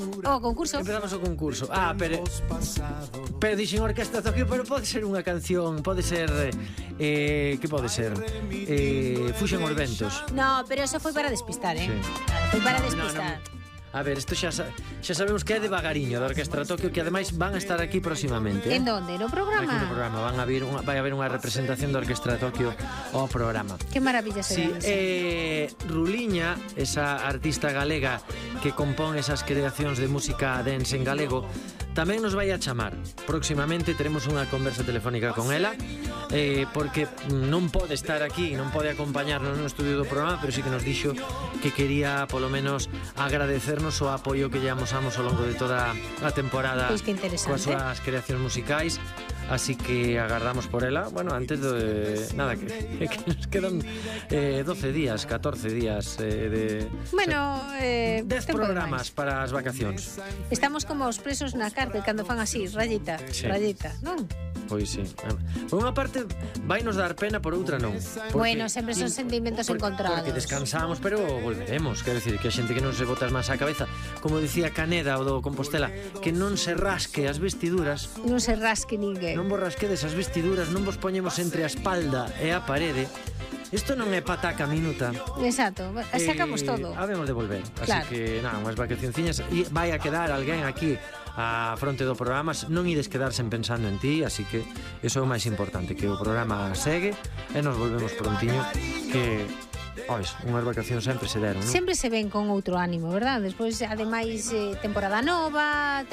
O concurso. Empezamos o concurso. Pero dixen Orquestra Tokio, pero pode ser unha canción, pode ser que pode ser? Fuxen os ventos. No, pero eso foi para despistar, Sí. Foi para despistar. A ver, isto xa sabemos que é devagariño da Orquestra Tokio, que ademais van a estar aquí próximamente. En donde? No programa? Aquí no programa vai haber unha representación da Orquestra Tokio ao programa. Que maravilla será Sí, Ruliña, esa artista galega que compón esas creacións de música dance en galego, tamén nos vai a chamar. Próximamente teremos unha conversa telefónica con ela, porque non pode estar aquí, non pode acompañarnos no estudio do programa, pero sí que nos dixo que quería polo menos agradecernos o apoio que lle amosamos ao longo de toda a temporada. Pois que interesante. Coas súas creacións musicais. Así que agardamos por ela. Bueno, antes de nada, que nos quedan 12 días, 14 días de... Bueno, 10 programas para as vacacións. Estamos como os presos na cárcel cando fan así, rayita, Sí. rayita, non? Pois sí. Por unha parte vai nos dar pena, por outra non. Bueno, sempre son sentimentos encontrados. Porque descansamos, pero volveremos. Quero dicir, que a xente que non se bota as mans á cabeza, como dicía Caneda, o do Compostela, que non se rasque as vestiduras. Non se rasque ninguén. Non vos rasquedes as vestiduras, non vos poñemos entre a espalda e a parede. Isto non é pataca minuta. Exacto, sacamos todo. Habemos de volver. Así Claro. que, nada, unhas vacacionciñas. E vai a quedar alguén aquí a fronte do programa. Non ides quedarse pensando en ti, así que eso é o máis importante, que o programa segue e nos volvemos prontiño, que unhas vacacións sempre se deron, non? Sempre se ven con outro ánimo, verdad? Despois, ademais, temporada nova,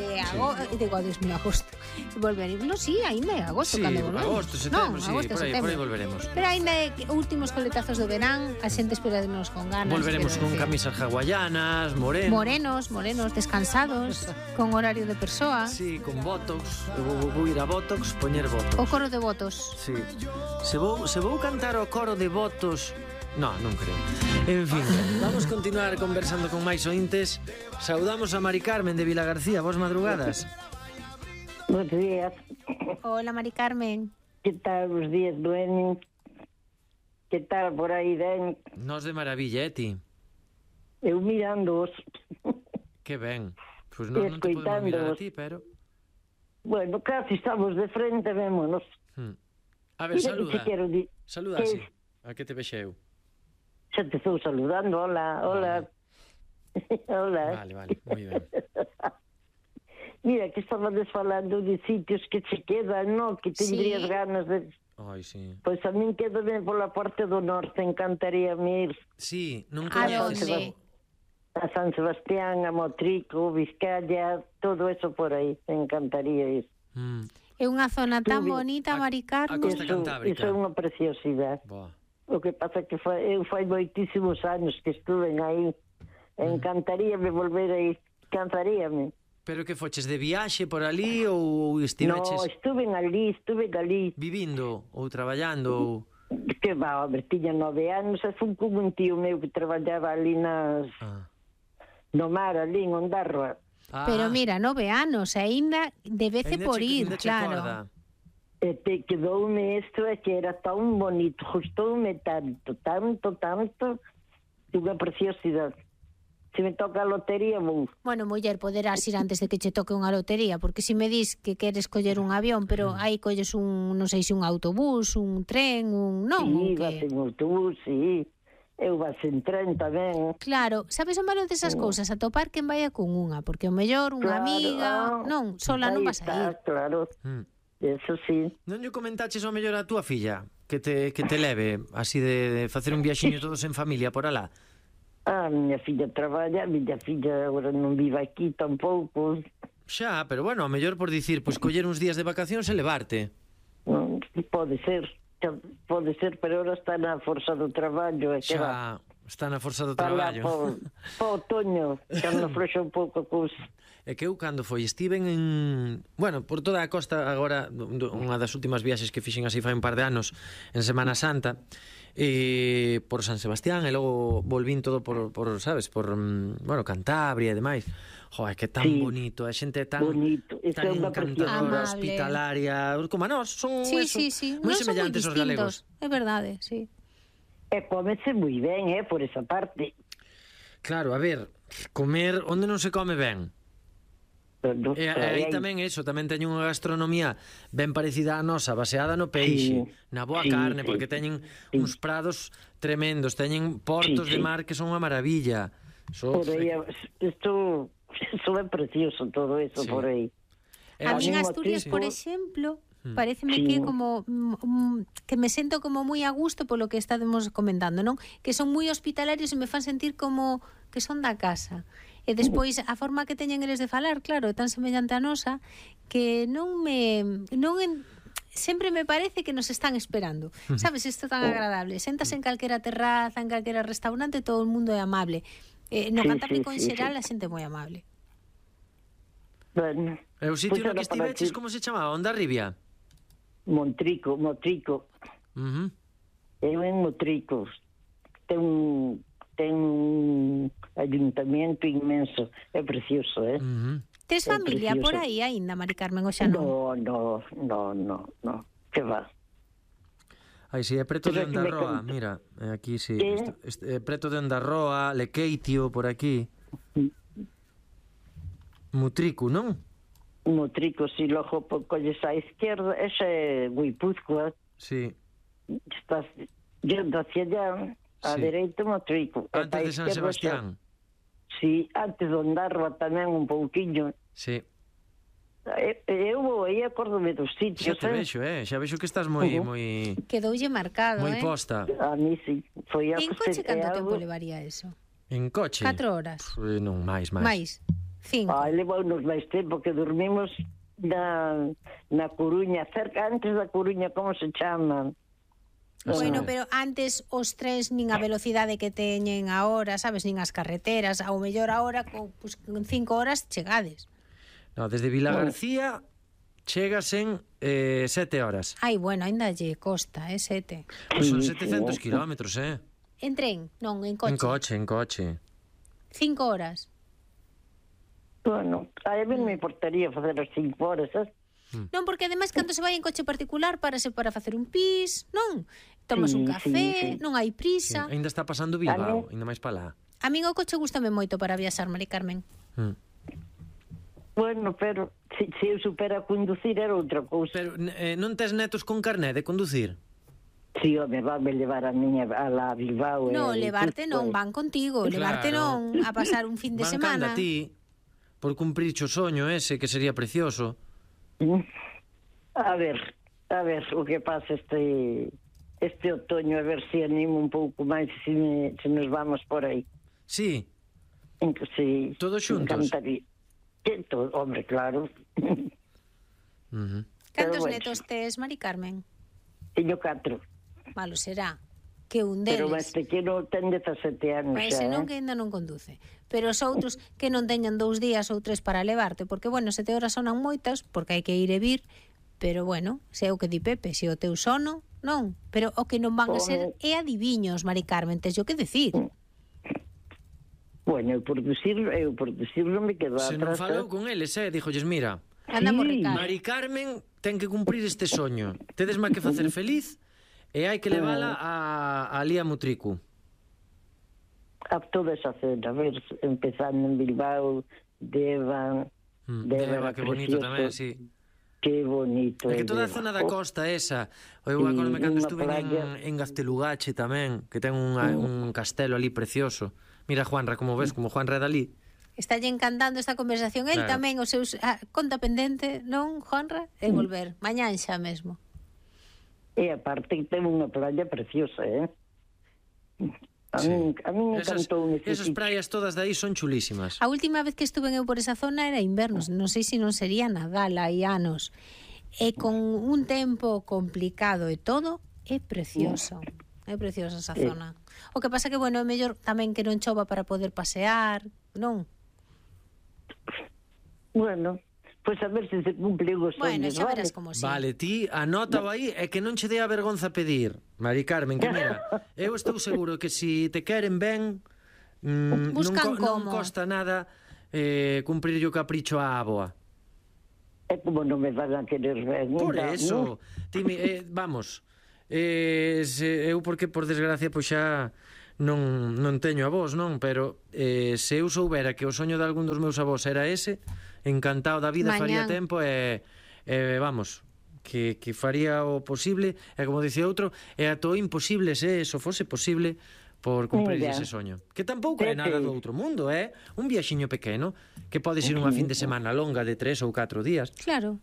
agosto. Volver. Non, sí, ainda é agosto Sí, cando volvemos. agosto, setembro, sí, agosto, por aí setembro. volveremos. Pero ainda é que últimos coletazos do verán, a xente esperanos con ganas. Volveremos quero con decir. camisas hawaianas, morenos. Morenos, descansados, con horario de persoa. Sí, con botox. Vou ir a botox, poñer botox. O coro de votos. Sí. Se vou cantar o coro de votos... No, non creo. En fin, vamos continuar conversando con máis ointes. Saudamos a Mari Carmen de Vilagarcía. Vos madrugadas. Bos días. Hola, Mari Carmen. Que tal os días, Dueño? Que tal por aí, Ben? Nos de maravilla, ti? Eu mirándoos. Que ben. Pois non te podemos mirar a ti, pero... Bueno, casi estamos de frente, vémonos. A ver, Mira, saluda. que quero Saluda, que- sí. A que te vexeu? Xa te estou saludando, hola, hola. Hola. Vale, moi ben. Mira, que estabades falando de sitios que che quedan, no? Que tendrías Sí. ganas de... Ai, sí. Pois a min quedo ben pola parte do norte, encantaría ir Sí, non A coñeces. donde? a San Sebastián, a Motrico, Vizcaya, todo eso por aí, encantaría ir. É unha zona tan Tuve- bonita, Mari a Carmen. Costa Cantábrica. Iso é unha preciosidade. Boa. O que pasa que eu fai moitísimos anos que estuve aí. Encantaríame volver aí. Encantaríame. Pero que foches de viaxe por ali ou No, estiveches estuve ali. vivindo ou traballando ou... Que va, hombre, tiña 9 anos e fun como un tío meu que traballaba ali no mar, ali en Ondarroa. Pero mira, 9 anos, aínda debece Ainda por che- ir, ainda che claro. acorda. E te quedoume isto é que era tan bonito, gustoume tanto, unha preciosidade. Se me toca a lotería, vou. Bueno, muller, poderás ir antes de que che toque unha lotería, porque si me dis que queres coller un avión, pero aí colles un, non sei se un autobús, un tren, non, Sí, un vas que... en autobús, sí. Eu vas en tren tamén. Claro, sabes o malo desas cousas, atopar quen vaya con unha, porque o mellor unha Claro, amiga, non, sola non vas a ir. Claro, eso sí. Non lle comentaches ao mellor a túa filla que te leve así de facer un viaxiño todos en familia por alá? A miña filla traballa, a miña filla agora non vive aquí tampouco. Xa, pero bueno, ao mellor por dicir, pois coller uns días de vacacións e levarte. Non, pode ser, pero ahora está na forza do traballo. E que va. Xa, está na forza do Para traballo. po outoño, cando afloxa un pouco a cousa. É que eu cando foi estiven en... Bueno, por toda a costa agora, unha das últimas viaxes que fixen así fai un par de anos en Semana Santa, por San Sebastián, e logo volvín todo por sabes, por, bueno, Cantabria e demais. Joder, que tan bonito, a xente é tan bonito, tan é unha encantadora, preciosidade. hospitalaria, como a nós, son Sí, eso, sí, moi non son moi semellantes aos galegos. distintos, é verdade, sí. E cómese moi ben, por esa parte. Claro, a ver, Comer onde non se come ben. Pero, E aí tamén eso, tamén teñen unha gastronomía ben parecida á nosa, baseada no peixe, na boa carne, porque teñen uns prados tremendos, teñen portos de mar que son unha maravilla. Por aí, isto é precioso todo eso por aí. A mí en Asturias, por exemplo, pareceme que como que me sento como moi a gusto polo que estamos comentando, non? Que son moi hospitalarios e me fan sentir como que son da casa. E despois a forma que teñen eles de falar, claro, é tan semellante a nosa que sempre me parece que nos están esperando. Sabes, isto tan agradable. Sentas en calquera terraza, en calquera restaurante, todo o mundo é amable. No Cantábrico en xeral a xente é moi amable. Bueno, E o sitio no que estiveches, como se chamaba? Onda Ribia? Motrico. Eu en Motrico. Ten un ayuntamiento inmenso. É precioso, Tes familia por aí aínda, Mari Carmen, ou xa non? No. Que va? Aí si, é preto de Ondarroa, mira, aquí si, é preto de Ondarroa, Lequeitio, por aquí. Motrico, non? Motrico, si logo colles á izquierda, esa é Guipúzcoa. Sí. Estás yendo hacia allá, á dereita Motrico. Antes de San Sebastián. Sí, antes de Ondarroa tamén un pouquiño. Sí. Eu vou aí, acórdome dos sitios. Xa te vexo, xa vexo que estás moi... Quedoulle marcado, moi posta. A mí sí. Foi en coche canto tempo levaría eso? En coche? 4 horas? Non, máis. Mais? 5? Levounos máis tempo que dormimos na Coruña, cerca antes da Coruña, como se chama? Bueno, pero antes os trens nin a velocidade que teñen agora, sabes, nin as carreteras, ao mellor agora con 5 horas chegades. No, desde Vilagarcía chegas en 7 horas. Ai, bueno, ainda lle costa, 7. Pois son 700 kilómetros, En tren? Non, en coche. En coche. 5 horas. Bueno, a mí me importaría facer as 5 horas, Non, porque ademais cando se vai en coche particular párase para facer un pis, non? Tomas un café, non hai prisa. Ainda está pasando Bilbao, ainda máis para lá. A min o coche gústame moito para viaxar, Mari Carmen. Bueno, pero se eu supera conducir era outra cousa. Pero non tes netos con carné de conducir? Si, home, me levar a miña a la Bilbao. Non, levarte non, van contigo, levarte non a pasar un fin de semana. Van canda ti, por cumprir o soño ese, que sería precioso. A ver o que pasa este otoño, a ver se animo un pouco máis se nos vamos por aí. Sí? Sí. Todos xuntos? Encantaría. Hombre, claro. Cantos netos tes, Mari Carmen? Teño 4. Malo será que un deles... Pero máis pequeno ten 17 anos xa. Ese non que ainda non conduce. Pero os outros que non teñan 2 días ou 3 para levarte, porque, bueno, 7 horas sonan moitas, porque hai que ir e vir, pero, bueno, se é o que di Pepe, se o teu sono, non. Pero o que non van a ser é adiviños, Mari Carmen, tes o que decir. Bueno, eu por decir non me quedo atrás. Se non falou con eles, díxolles, mira, Mari Carmen ten que cumprir este soño. Tedes má que facer feliz e hai que levala a Lía Motrico. A toda esa cena, a ver, empezando en Bilbao, Deva, que bonito tamén, sí. Que bonito. É que toda a zona da costa esa, eu acordome cando estuve en Gaztelugache tamén, que ten un castelo ali precioso. Mira Juanra, como ves, como Juanra é dali. Está lle encantando esta conversación. El tamén os seus conta pendente, non, Juanra? E volver, mañán xa mesmo. E aparte que ten unha playa preciosa, A mí me encantou esas praias todas de aí son chulísimas. A última vez que estuve eu por esa zona era inverno, non sei se non sería Nadal, hai anos. E con un tempo complicado e todo, é precioso. É preciosa esa zona. O que pasa que, bueno, é mellor tamén que non chova para poder pasear, non? Bueno, pois a ver se se cumple os soños. Bueno, xa verás como si. Vale, ti anótao aí e que non che dea vergonza pedir, Mari Carmen, que mira, eu estou seguro que si te queren ben, non costa nada cumprir o capricho á aboa. É como non me van a querer ben. Por eso, vamos, eu porque por desgracia pois xa non teño avós, non? Pero se eu soubera que o soño de algún dos meus avós era ese, encantado da vida, faría tempo e vamos, que faría o posible, e como dicía outro, é ato imposible se eso fose posible por cumprir ese soño. Que tampouco é nada do outro mundo, é un viaxiño pequeno, que pode ser unha fin de semana longa de 3 ou 4 días. Claro.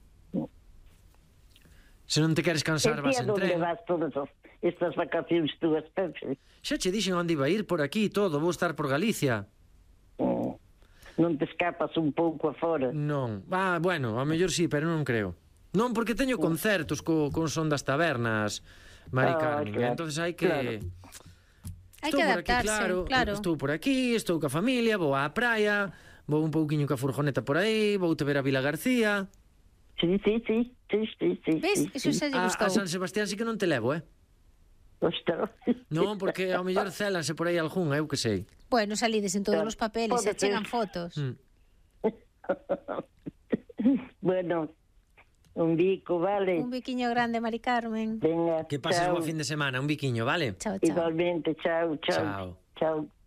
Se non te queres cansar, vas en tren. Onde vas todas estas vacacións túas, Pepe? Xa che dixen onde iba a ir, por aquí todo, vou estar por Galicia. Non te escapas un pouco afora? Non, bueno, ao mellor sí, pero non creo. Non, porque teño concertos con son das tabernas, Mari Carmen, entonces hai que... Hai que adaptarse, claro. Estou por aquí, estou ca familia, vou á praia, vou un pouquiño ca furgoneta por aí, vou te ver a Vila García. Sí. Ves? Eso xa lle gustou. A San Sebastián sí que non te levo, Ostras. Non, porque ao mellor célanse por aí algún, eu que sei. Bueno, salides en todos os papeles, se chegan fotos. Bueno, un bico, vale? Un biquiño grande, Mari Carmen. Venga, que pases bo fin de semana, un biquiño, vale? Chao. Igualmente, chao. Chao.